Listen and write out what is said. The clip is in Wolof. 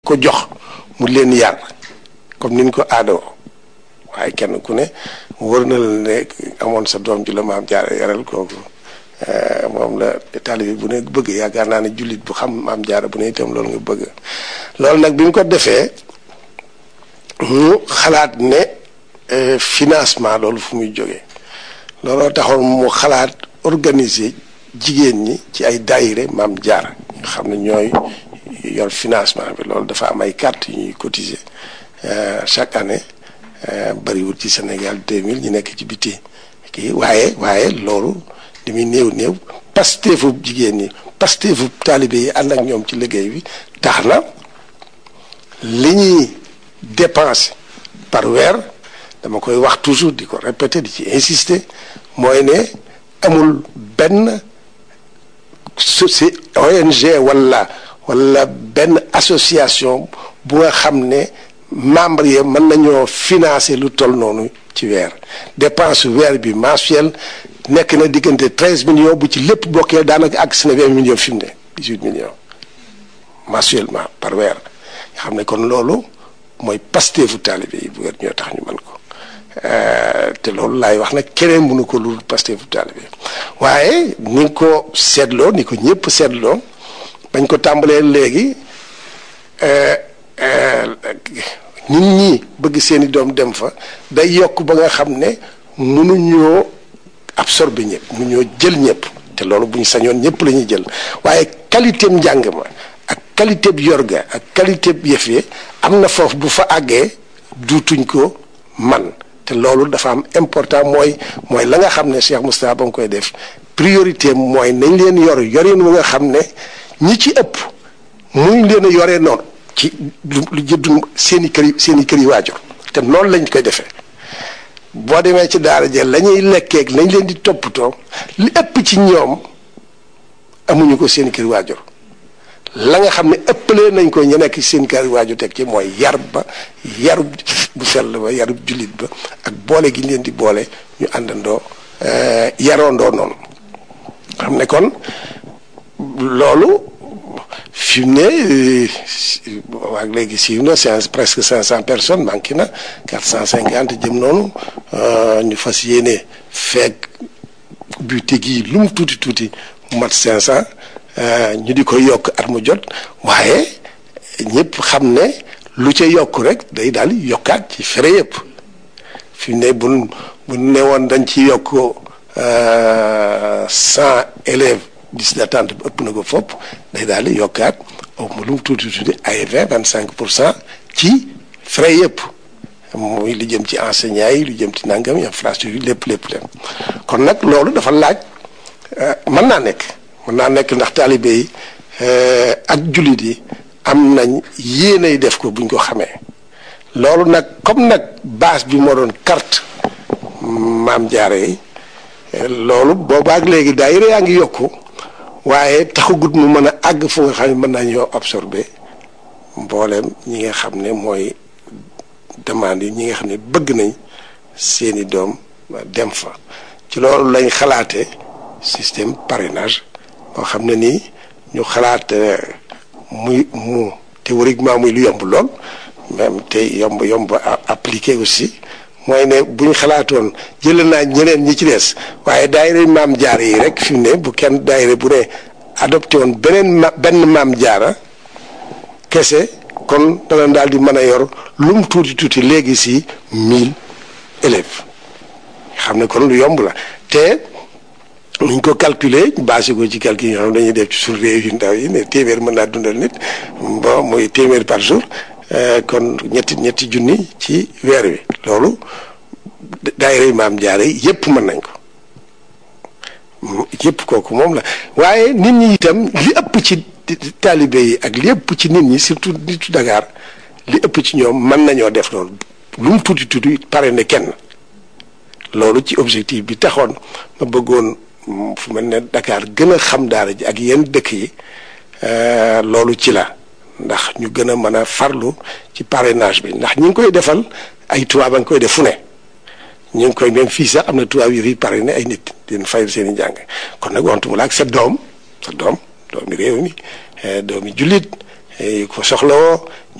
ko jox mu leen yar comme ni ñu ko aadoo waaye kenn ku ne wër na la ne amoon sa doom ji la maam jaara yaral kooku moom la taalibe bu ne bëgg yaakaar naa ne jullit bu xam maam jaara bu ne itam loolu nga bëgg loolu nag bi mu ko defee mu xalaat ne financement loolu fu muy jógee looloo taxoon mu xalaat organiser jigéen ñi ci ay daayire maam jaara nga xam ne ñooy yor financement bi loolu dafa am ay carte yu ñuy cotiser chaque année bariwul ci Sénégal 2000 ñu nekk ci biti kii waaye loolu li muy néew pasteefu jigéen ñi pasteefu taalibe yi ànd ak ñoom ci liggéey bi tax na li ñuy dépenser par weer dama koy wax toujours di ko répéter di ci insister mooy ne amul benn ONG wala benn association bu nga xam ne membre yi mën nañoo financer lu toll noonu ci weer dépense weer bi mensuel nekk na diggante 13 millions bu ci lépp bokkee daanaka àgg si na 20 millions fi mu ne 18 millions mensuellement par weer nga xam ne kon loolu mooy pasteefu taalibe yi bu weer ñoo tax ñu mën ko te loolu laay wax nag keneen mënu ko lu pasteefu taalibe waaye ni nga ko seetloo ni ko ñëpp seetloo bañ ko tàmbalee léegi nit ñi bëgg seeni doom dem fa day yokk ba nga xam ne mënuñoo absorber ñëpp mënuñoo jël ñëpp te loolu bu ñu sañoon ñëpp la ñuy jël waaye qualité njàng ma ak qualité bi yorga ak qualité bi yëf yi am na foofu bu fa àggee duutuñ ko man te loolu dafa am important mooy la nga xam ne Cheikh Moustapha ba nga koy def priorité mooy nañ leen yorin wu nga xam ne ñi ci ëpp muñ leen a yoree noonu ci lu jëddu seen i kër yi waajur te noonu lañ koy defee boo demee ci daara jël la ñuy lekkeeg lañ leen di toppatoo li ëpp ci ñoom amuñu ko seen i kër waajur la nga xam ne ëppalee nañ ko ñu nekk ci seen kër waajur teg ci mooy yarub bu sell ba yarub jullit ba ak boole gi ñu leen di boole ñu àndandoo yaroondoo noonu xam ne kon loolu fi mu ne waa léegi siiw na presque 500 personnes manqué na 450 jëm noonu ñu fas yéene feeg buté gi lu mu tuuti mu mat 500 ñu di ko yokk at mu jot waaye ñëpp xam ne lu ca yokk rek day daal yokkaat ci fere yëpp fi mu ne bu ne woon dañ ci yokk 100 élèves liste d'attente bi ëpp na ko fopp day daal di yokkaat lu mu tuuti ay 25% ci frais yëpp muy lu jëm ci enseignants yi lu jëm ci nangam infrastructure yi lépp kon nag loolu dafa laaj mën naa nekk ndax taalibe yi ak jullit yi am nañ yéenay def ko buñ ko xamee loolu nag comme nag base bi moo doon carte maam jaare yi loolu boobaak léegi daayira yaa ngi yokku waaye taxagut mu mën a àgg fu nga xam ne mën nañoo absorber mbooleem ñi nga xam ne mooy demande yi ñi nga xam ne bëgg nañ seeni doom dem fa ci loolu lañ xalaate système parrainage boo xam ne nii ñu xalaat mu théoriquement muy lu yomb lool même te yomb appliqué aussi mooy ne bu ñu xalaatoon jël naa ñeneen ñi ci des waaye daayira maam jaara yi rek fi mu ne bu kenn daayira bu ne adopté woon benn maam jaara kese kon dana daal di mën a yor lu mu tuuti léegi si 1000 élèves xam ne kon lu yomb la te nuñ ko calculer basé ko ci calcul yi nga xam dañuy def ci suñu réew yu ndaw yi ne téeméer mën naa dundal nit bon muy téeméer par jour kon ñetti junni ci weer wi loolu daayira maam jaare yépp mën nañ ko yépp kooku moom la waaye nit ñi itam li ëpp ci taalibe yi ak li ëpp ci nit ñi surtout nitu Dakar li ëpp ci ñoom mën nañoo def loolu lu mu tuuti pare ne kenn loolu ci objectif bi taxoon ma bëggoon fu mel ne Dakar gën a xam daara ji ak yenn dëkk yi loolu ci la ndax ñu gën a mën a farlu ci parrainage bi ndax ñu ngi koy defal ay tubaab a ngi koy def fu ne ñu ngi koy même fii sax am na tubaab yu fi parrainé ay nit di leen fayal seen i njàng kon nag wantu mu la ak sa doomi réew mi doomi jullit ko soxlawoo